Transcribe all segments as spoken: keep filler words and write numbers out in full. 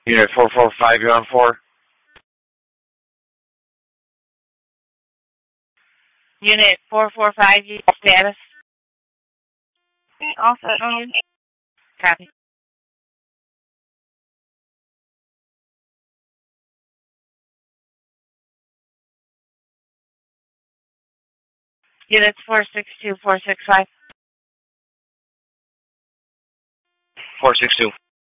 Unit four four five, you're on four. Unit four four five, status. All set on you. Copy. Units four six two, four six five. four six two.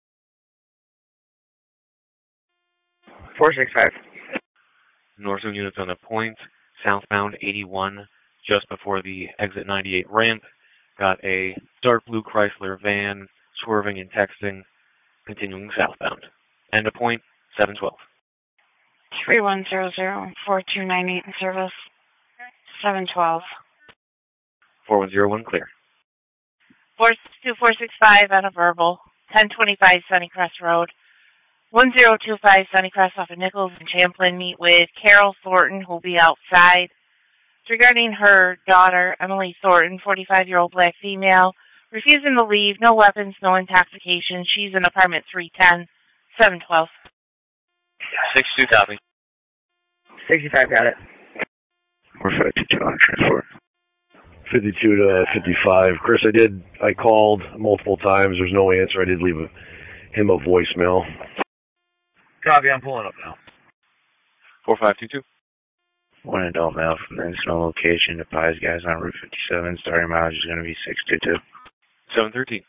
four six five. Northern units on a point, southbound eighty-one, just before the exit ninety-eight ramp. Got a dark blue Chrysler van, swerving and texting, continuing southbound. End of point, seven twelve. three one zero zero, four two nine eight in service. seven twelve. four one zero one, clear. four six two, four six five on a verbal. ten twenty-five Sunnycrest Road. one zero two five Sunnycrest off of Nichols and Champlin. Meet with Carol Thornton, who will be outside. It's regarding her daughter, Emily Thornton, forty-five-year-old black female, refusing to leave, no weapons, no intoxication. She's in apartment three ten, seven twelve. six two, copy. sixty-five, got it. We're fifty-two on transport. fifty-two to fifty-five. Chris, I did, I called multiple times. There's no answer. I did leave a, him a voicemail. Copy, I'm pulling up now. four five two two. One adult male from the incident location. The Pies guys on Route fifty-seven. Starting mileage is going to be six two two. seven thirteen.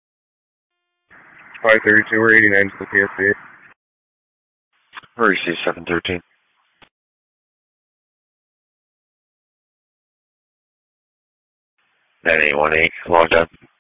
five thirty-two, we're eighty-nine to the P S C. Hurry, C seven thirteen. nine eight one eight, logged up.